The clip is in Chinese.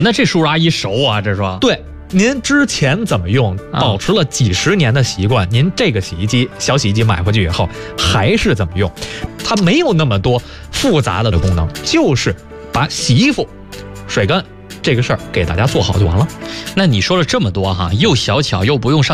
那这叔叔阿姨熟啊，这说对。您之前怎么用，保持了几十年的习惯，您这个小洗衣机买回去以后还是怎么用，它没有那么多复杂的功能，就是把洗衣服、水干这个事儿给大家做好就完了。 那你说了这么多哈，又小巧又不用上